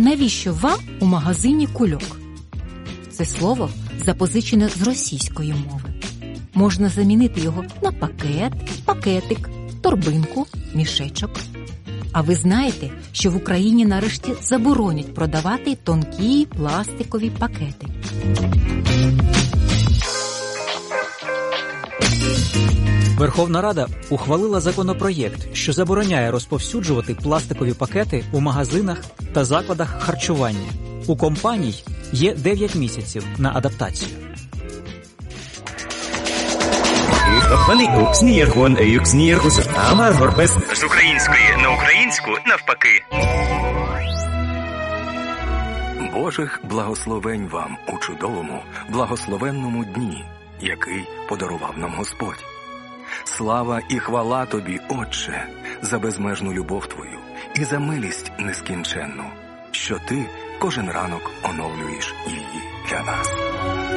навіщо вам у магазині кульок? Це слово запозичене з російської мови. Можна замінити його на пакет, пакетик, торбинку, мішечок. А ви знаєте, що в Україні нарешті заборонять продавати тонкі пластикові пакети? Верховна Рада ухвалила законопроєкт, що забороняє розповсюджувати пластикові пакети у магазинах та закладах харчування. У компаній є 9 місяців на адаптацію. З української на українську навпаки. Божих благословень вам у чудовому, благословенному дні, який подарував нам Господь. Слава і хвала Тобі, Отче, за безмежну любов Твою і за милість нескінченну, що Ти кожен ранок оновлюєш її для нас.